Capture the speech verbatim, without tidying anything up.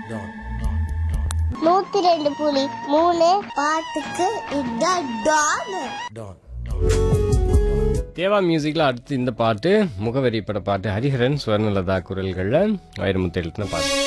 நூத்தி ரெண்டு புலி மூணு பாட்டுக்கு இதான் டான். தேவா மியூசிக்ல அடுத்து இந்த பாட்டு முகவரி பட பாட்டு ஹரிஹரன் சுவர்ணலதா குரல்கள்ல வைரமுத்து எழுத்தின பாட்டு.